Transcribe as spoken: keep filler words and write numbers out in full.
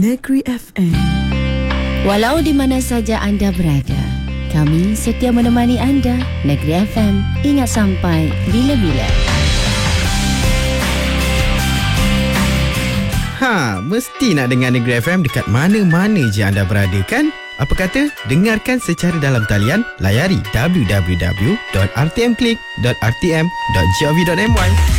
Negeri F M. Walau di mana saja anda berada, kami setia menemani anda. Negeri F M, ingat sampai bila-bila. Ha, mesti nak dengar Negeri F M dekat mana-mana je anda berada kan? Apa kata? Dengarkan secara dalam talian, layari w w w dot r t m click dot r t m dot gov dot m y.